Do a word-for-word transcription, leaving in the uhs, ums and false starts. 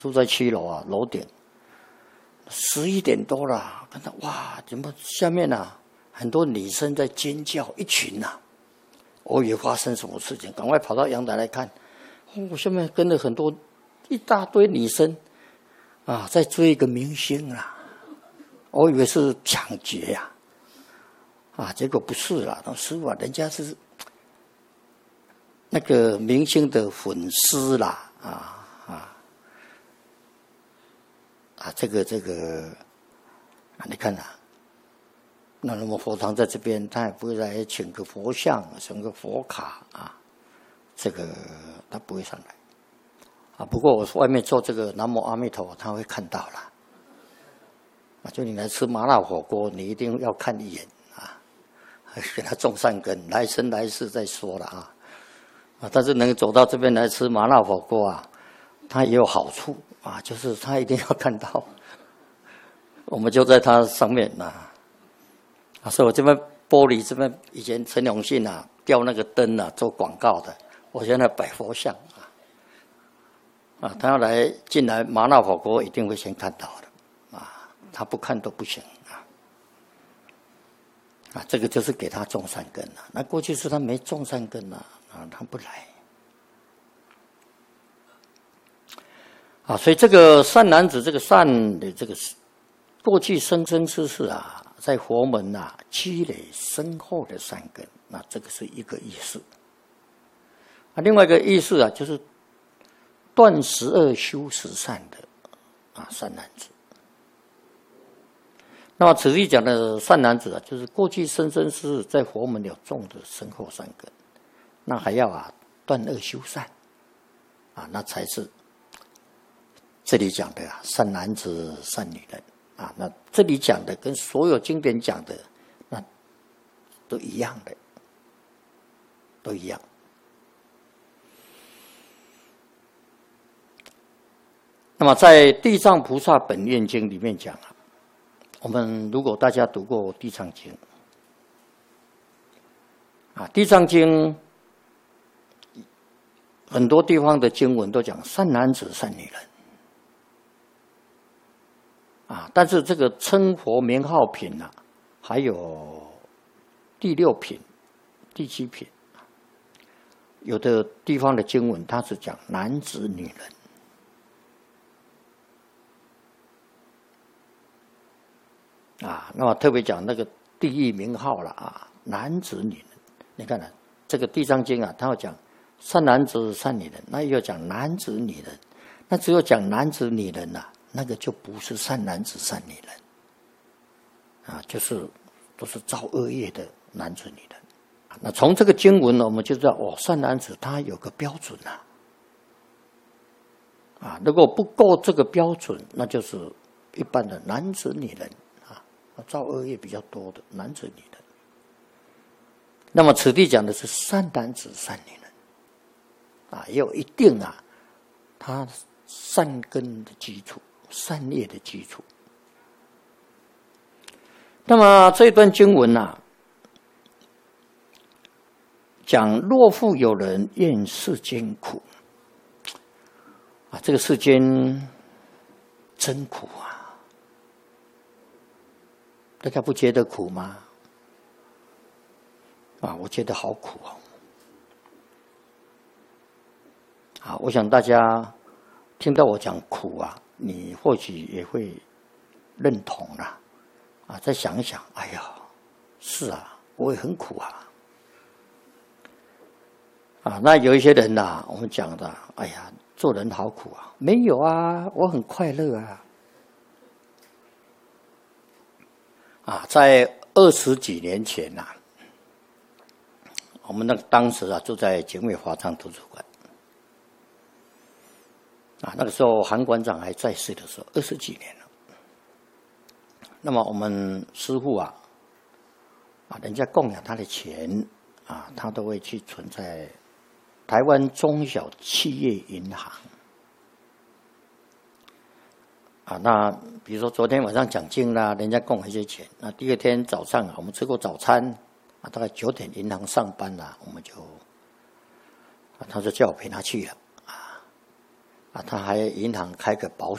住在七楼啊，楼顶，十一点多了，看到哇，怎么下面啊很多女生在尖叫，一群呐、啊，我以为发生什么事情，赶快跑到阳台来看，我、哦、下面跟了很多一大堆女生啊，在追一个明星啊，我以为是抢劫呀、啊，啊，结果不是啦，那师傅啊，人家是那个明星的粉丝啦，啊。啊，这个这个，啊，你看啊，那那么佛堂在这边，他也不会来请个佛像，请个佛卡啊，这个他不会上来，啊，不过我外面做这个南无阿弥陀，他会看到啦，啊，就你来吃麻辣火锅，你一定要看一眼啊，给他种善根，来生来世再说了啊，啊，但是能走到这边来吃麻辣火锅啊，它也有好处。啊，就是他一定要看到，我们就在他上面呐、啊。啊，所以我这边玻璃这边以前陈永信啊吊那个灯啊做广告的，我现在摆佛像啊，啊，他要来进来麻辣火锅一定会先看到的，啊，他不看都不行啊，啊，这个就是给他种善根了、啊。那过去是他没种善根了、啊，啊，他不来。啊，所以这个善男子，这个善的这个过去生生世世啊，在佛门啊积累深厚的善根，那这个是一个意思。啊，另外一个意思啊，就是断十恶修十善的啊善男子。那么此地讲的善男子啊，就是过去生生世世在佛门有种的深厚善根，那还要啊断恶修善啊，那才是。这里讲的啊，善男子、善女人啊，那这里讲的跟所有经典讲的那都一样的，都一样。那么在《地藏菩萨本愿经》里面讲啊，我们如果大家读过《地藏经》啊，《地藏经》很多地方的经文都讲善男子、善女人。啊，但是这个称佛名号品啊，还有第六品、第七品，有的地方的经文它是讲男子、女人。啊，那么特别讲那个地狱名号了啊，男子、女人。你看啊，这个《地藏经》啊，它要讲善男子、善女人，那又讲男子、女人，那只有讲男子、女人啊。那个就不是善男子、善女人，啊，就是都是造恶业的男子、女人。那从这个经文呢，我们就知道哦，善男子他有个标准呐、啊，啊，如果不够这个标准，那就是一般的男子、女人啊，造恶业比较多的男子、女人。那么此地讲的是善男子、善女人，啊，也有一定啊，他善根的基础。善业的基础。那么这一段经文啊，讲若复有人厌世间苦，啊，这个世间真苦啊！大家不觉得苦吗？啊，我觉得好苦哦。啊，我想大家听到我讲苦啊。你或许也会认同啦，啊，再想一想，哎呀，是啊，我也很苦啊，啊，那有一些人呐、啊，我们讲的，哎呀，做人好苦啊，没有啊，我很快乐啊，啊，在二十几年前呐、啊，我们那个当时啊，住在景美华藏图书馆。啊，那个时候韩馆长还在世的时候，二十几年了。那么我们师父啊，啊，人家供养他的钱啊，他都会去存在台湾中小企业银行。啊，那比如说昨天晚上讲经啦，人家供了一些钱，那第二天早上啊，我们吃过早餐啊，大概九点银行上班啦，我们就，啊，他就叫我陪他去了。 啊，他还银行开个保